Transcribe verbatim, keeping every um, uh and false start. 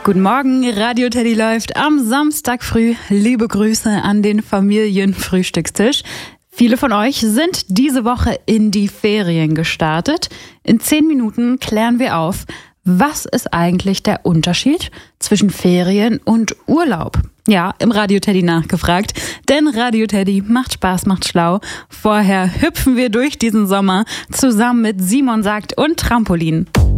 Guten Morgen, Radio Teddy läuft am Samstag früh. Liebe Grüße an den Familienfrühstückstisch. Viele von euch sind diese Woche in die Ferien gestartet. In zehn Minuten klären wir auf, was ist eigentlich der Unterschied zwischen Ferien und Urlaub? Ja, im Radio Teddy nachgefragt, denn Radio Teddy macht Spaß, macht schlau. Vorher hüpfen wir durch diesen Sommer zusammen mit Simon Sagt und Trampolin.